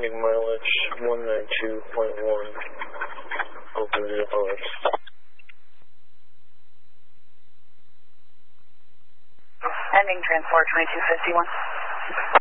ending mileage 192.1. Open zero bullets. Ending transport 2251.